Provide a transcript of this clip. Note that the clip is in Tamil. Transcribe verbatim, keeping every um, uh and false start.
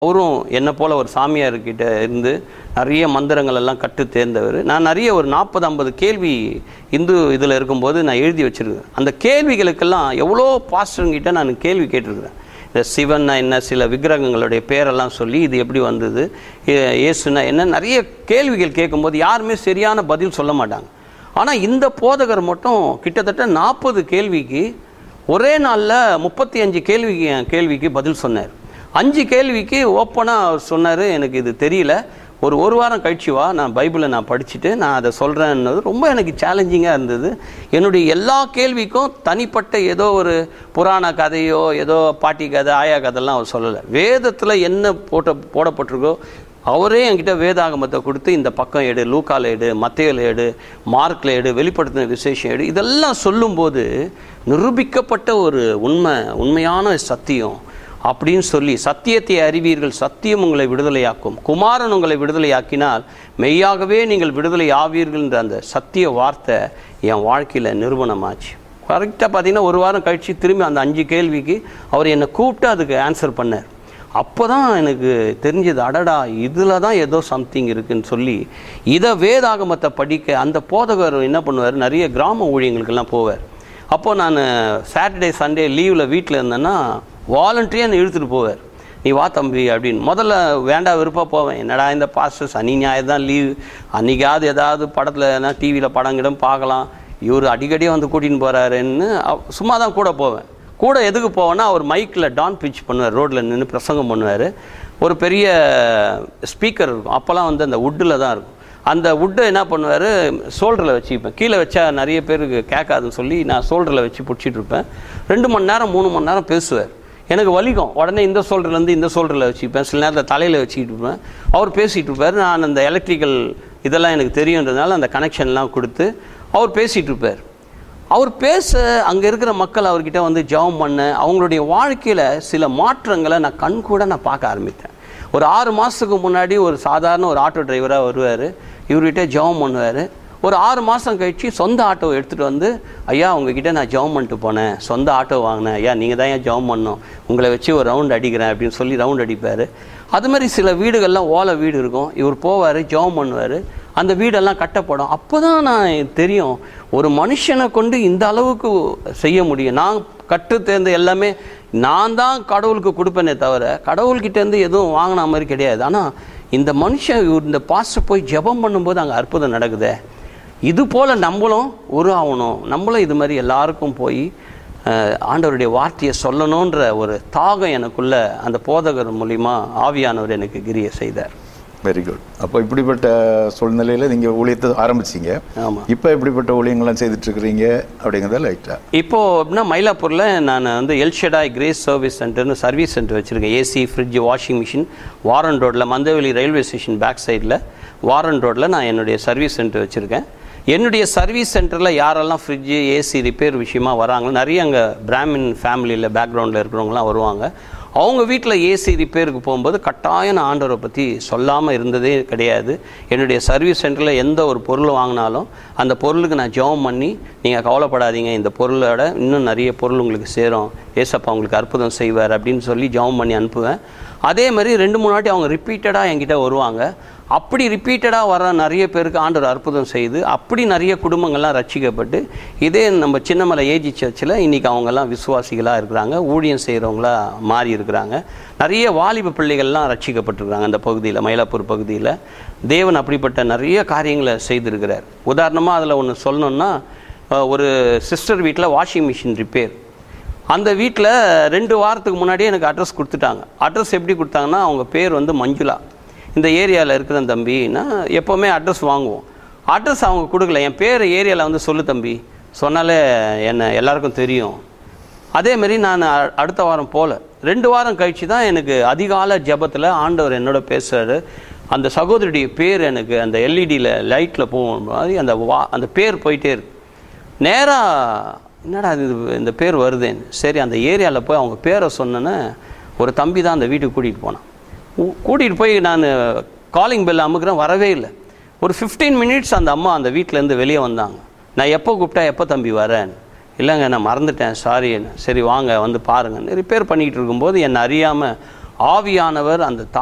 அவரும் என்னை போல் ஒரு சாமியார்கிட்ட இருந்து நிறைய மந்திரங்கள் எல்லாம் கற்று தேர்ந்தவர். நான் நிறைய ஒரு நாற்பது ஐம்பது கேள்வி இந்து இதில் இருக்கும்போது நான் எழுதி வச்சுருக்கேன். அந்த கேள்விகளுக்கெல்லாம் எவ்வளோ பாஸ்டர்கிட்ட நான் கேள்வி கேட்டிருக்கிறேன். இந்த சிவன்னா என்ன, சில விக்கிரகங்களுடைய பேரெல்லாம் சொல்லி இது எப்படி வந்தது, இயேசுனா என்ன, நிறைய கேள்விகள் கேட்கும்போது யாருமே சரியான பதில் சொல்ல மாட்டாங்க. ஆனால் இந்த போதகர் மட்டும் கிட்டத்தட்ட நாற்பது கேள்விக்கு ஒரே நாளில் முப்பத்தி அஞ்சு கேள்விக்கு கேள்விக்கு பதில் சொன்னார். அஞ்சு கேள்விக்கு ஓப்பனாக அவர் சொன்னார், எனக்கு இது தெரியல, ஒரு ஒரு வாரம் கழிச்சு வா, நான் பைபிளை நான் படிச்சுட்டு நான் அதை சொல்கிறேன்னது ரொம்ப எனக்கு சேலஞ்சிங்காக இருந்தது. என்னுடைய எல்லா கேள்விக்கும் தனிப்பட்ட ஏதோ ஒரு புராண கதையோ ஏதோ பாட்டி கதை ஆயா கதைலாம் அவர் சொல்லலை. வேதத்தில் என்ன போட்ட போடப்பட்டிருக்கோ அவரே என்கிட்ட வேதாகமத்தை கொடுத்து இந்த பக்கம் எடு, லூக்கால எடு, மத்தேயுல எடு, மார்க்கில் எடு, வெளிப்படுத்தின விசேஷம் எடு, இதெல்லாம் சொல்லும்போது நிரூபிக்கப்பட்ட ஒரு உண்மை, உண்மையான சத்தியம் அப்படின்னு சொல்லி, சத்தியத்தை அறிவீர்கள், சத்தியம் உங்களை விடுதலையாக்கும், குமாரன் உங்களை விடுதலையாக்கினால் மெய்யாகவே நீங்கள் விடுதலை ஆவீர்கள்ன்ற அந்த சத்திய வார்த்தை என் வாழ்க்கையில் நிரூபணமாச்சு. கரெக்டாக பார்த்தீங்கன்னா ஒரு வாரம் கழித்து திரும்பி அந்த அஞ்சு கேள்விக்கு அவர் என்னை கூப்பிட்டு அதுக்கு ஆன்சர் பண்ணார். அப்போ தான் எனக்கு தெரிஞ்சது, அடடா இதில் தான் ஏதோ சம்திங் இருக்குதுன்னு சொல்லி இதை வேதாகமத்தை படிக்க அந்த போதகர் என்ன பண்ணுவார், நிறைய கிராம ஊழியங்களுக்கெல்லாம் போவார். அப்போது நான் சாட்டர்டே சண்டே லீவில் வீட்டில் இருந்தேன்னா வாலண்டியர்னு இழுத்துட்டு போவார். நீ வா தம்பி அப்படின்னு. முதல்ல வேண்டாம் விருப்பம் போவேன், என்னடா இந்த பாஸ்டர் சனி ஞாயிறு தான் லீவ், அன்றைக்காவது ஏதாவது படத்தில் டிவியில் படங்கிடம் பார்க்கலாம், இவர் அடிக்கடியே வந்து கூட்டின்னு போகிறாருன்னு சும்மா தான் கூட போவேன். கூட எதுக்கு போவேன்னா அவர் மைக்கில் டான் பிச் பண்ணுவார், ரோட்டில் நின்று பிரசங்கம் பண்ணுவார். ஒரு பெரிய ஸ்பீக்கர் இருக்கும், அப்போல்லாம் வந்து அந்த வுட்டில் தான் இருக்கும். அந்த வுட்டை என்ன பண்ணுவார், ஷோல்டரில் வச்சுப்பேன், கீழே வச்சா நிறைய பேருக்கு கேட்காதுன்னு சொல்லி நான் ஷோல்டரில் வச்சு பிடிச்சிட்டு இருப்பேன். ரெண்டு மணி நேரம் மூணு மணி நேரம் பேசுவார். எனக்கு வலிக்கும், உடனே இந்த ஷோல்டர்லேருந்து இந்த ஷோல்டரில் வச்சுப்பேன், சில நேரத்தில் தலையில் வச்சுக்கிட்டு இருப்பேன். அவர் பேசிகிட்டு இருப்பார், நான் அந்த எலக்ட்ரிக்கல் இதெல்லாம் எனக்கு தெரியுன்றதுனால அந்த கனெக்ஷன்லாம் கொடுத்து அவர் பேசிகிட்டு இருப்பார். அவர் பேச அங்கே இருக்கிற மக்கள் அவர்கிட்ட வந்து ஜெபம் பண்ண, அவங்களுடைய வாழ்க்கையில் சில மாற்றங்களை நான் கண் கூட நான் பார்க்க ஆரம்பித்தேன். ஒரு ஆறு மாதத்துக்கு முன்னாடி ஒரு சாதாரண ஒரு ஆட்டோ டிரைவராக வருவார், இவர்கிட்ட ஜெபம் பண்ணுவார். ஒரு ஆறு மாதம் கழித்து சொந்த ஆட்டோவை எடுத்துகிட்டு வந்து, ஐயா உங்ககிட்ட நான் ஜெபம் பண்ணிட்டு போனேன், சொந்த ஆட்டோ வாங்கினேன், ஐயா நீங்கள் தான் ஏன் ஜெபம் பண்ணோம், உங்களை வச்சு ஒரு ரவுண்ட் அடிக்கிறேன் அப்படின்னு சொல்லி ரவுண்ட் அடிப்பார். அது மாதிரி சில வீடுகள்லாம் ஓலை வீடு இருக்கும், இவர் போவார் ஜெபம் பண்ணுவார், அந்த வீடெல்லாம் கட்டப்படும். அப்போ தான் நான் தெரியும், ஒரு மனுஷனை கொண்டு இந்த அளவுக்கு செய்ய முடியும். நான் கற்று தேர்ந்த எல்லாமே நான் தான் கடவுளுக்கு கொடுப்பேனே தவிர கடவுள்கிட்டேருந்து எதுவும் வாங்கின மாதிரி கிடையாது. ஆனால் இந்த மனுஷன் இந்த பாஸ்டர் போய் ஜெபம் பண்ணும்போது அங்கே அற்புதம் நடக்குதே, இது போல் நம்மளும் உருவாகணும், நம்மளும் இது மாதிரி எல்லாருக்கும் போய் ஆண்டவருடைய வார்த்தையை சொல்லணுன்ற ஒரு தாகம் எனக்குள்ள அந்த போதகர் மூலிமா ஆவியானவர் எனக்கு கிரியை செய்தார். Very good. அப்போ இப்படிப்பட்ட சூழ்நிலையில் நீங்கள் ஊழியத்தை ஆரம்பிச்சிங்க. ஆமாம். இப்போ இப்படிப்பட்ட ஊழியங்கள்லாம் செய்துட்ருக்குறீங்க அப்படிங்கிறத லைட்டாக இப்போது அப்படின்னா மயிலாப்பூரில் நான் வந்து El Shaddai grace service சென்டர்னு service centre வச்சுருக்கேன். AC, fridge, washing machine, Warren ரோட்டில், மந்தவெளி ரயில்வே ஸ்டேஷன் பேக் சைடில் வாரன் ரோட்டில் நான் என்னுடைய சர்வீஸ் சென்டர் வச்சுருக்கேன். என்னுடைய சர்வீஸ் சென்டரில் யாரெல்லாம் ஃப்ரிட்ஜு, ஏசி ரிப்பேர் விஷயமா வராங்களோ, நிறைய அங்கே பிராமின் ஃபேமிலியில் பேக்ரவுண்டில் இருக்கிறவங்களாம் வருவாங்க. அவங்க வீட்டில் ஏசி ரிப்பேருக்கு போகும்போது கட்டாயம் நான் ஆண்டவரை பற்றி சொல்லாமல் இருந்ததே கிடையாது. என்னுடைய சர்வீஸ் சென்டரில் எந்த ஒரு பொருள் வாங்கினாலும் அந்த பொருளுக்கு நான் ஜெபம் பண்ணி, நீங்கள் கவலைப்படாதீங்க, இந்த பொருளோட இன்னும் நிறைய பொருள் உங்களுக்கு சேரும், ஏசப்பா உங்களுக்கு அற்புதம் செய்வார் அப்படின்னு சொல்லி ஜெபம் பண்ணி அனுப்புவேன். அதே மாதிரி ரெண்டு மூணு வாட்டி அவங்க ரிப்பீட்டடாக என்கிட்ட வருவாங்க. அப்படி ரிப்பீட்டடாக வர நிறைய பேருக்கு ஆண்டவர் அற்புதம் செய்து அப்படி நிறைய குடும்பங்கள்லாம் ரட்சிக்கப்பட்டு, இதே நம்ம சின்னமலை ஏஜி சர்ச்சில் இன்றைக்கி அவங்கெல்லாம் விசுவாசிகளாக இருக்கிறாங்க, ஊழியம் செய்கிறவங்களா மாறி இருக்கிறாங்க. நிறைய வாலிப பிள்ளைகள்லாம் ரட்சிக்கப்பட்டிருக்கிறாங்க அந்த பகுதியில், மயிலாப்பூர் பகுதியில். தேவன் அப்படிப்பட்ட நிறைய காரியங்களை செய்திருக்கிறார். உதாரணமாக அதில் ஒன்று சொல்லணுன்னா, ஒரு சிஸ்டர் வீட்டில் வாஷிங் மிஷின் ரிப்பேர். அந்த வீட்டில் ரெண்டு வாரத்துக்கு முன்னாடியே எனக்கு அட்ரஸ் கொடுத்துட்டாங்க. அட்ரஸ் எப்படி கொடுத்தாங்கன்னா, அவங்க பேர் வந்து மஞ்சுளா, இந்த ஏரியாவில் இருக்கிற தம்பின்னா எப்போவுமே அட்ரஸ் வாங்குவோம். அட்ரஸ் அவங்க கொடுக்கல, என் பேர் ஏரியாவில் வந்து சொல்லு தம்பி சொன்னாலே என்ன எல்லாருக்கும் தெரியும். அதேமாரி நான் அடுத்த வாரம் போல் ரெண்டு வாரம் கழித்து தான் எனக்கு அதிகால ஜபத்தில் ஆண்டவர் என்னோட பேசுகிறாரு. அந்த சகோதரியுடைய பேர் எனக்கு அந்த எல்இடியில் லைட்டில் போகும் மாதிரி அந்த வா அந்த பேர் போயிட்டே இருக்கு. நேராக என்னடா இது இந்த பேர் வருதேன்னு சரி அந்த ஏரியாவில் போய் அவங்க பேரை சொன்னேன்னு ஒரு தம்பி தான் அந்த வீட்டுக்கு கூட்டிகிட்டு போனான். கூட்டிகிட்டு போய் நான் காலிங் பெல் அமுக்கிறேன், வரவே இல்லை. ஒரு ஃபிஃப்டீன் மினிட்ஸ் அந்த அம்மா அந்த வீட்டிலேருந்து வெளியே வந்தாங்க. நான் எப்போ கூப்பிட்டா எப்போ தம்பி வரேன், இல்லைங்க நான் மறந்துட்டேன் சாரி, சரி வாங்க வந்து பாருங்கள். ரிப்பேர் பண்ணிக்கிட்டு இருக்கும்போது என்னை அறியாமல் ஆவியானவர் அந்த